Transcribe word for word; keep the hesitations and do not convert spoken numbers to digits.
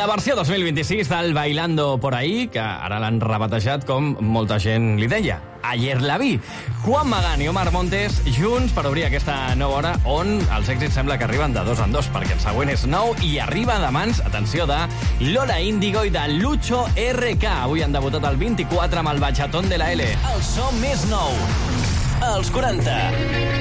versió dos mil vint-i-sis del Bailando por ahí, que ara l'han rebatejat com molta gent li deia. Ayer la vi. Juan Magán i Omar Montes junts per obrir aquesta nova hora on els èxits sembla que arriben de dos en dos, perquè el següent és nou i arriba de mans, atenció, de Lola Índigo i de Lucho R K. Avui han debutat el vint-i-quatre amb el Bachatón de la L. El so més nou, als quaranta.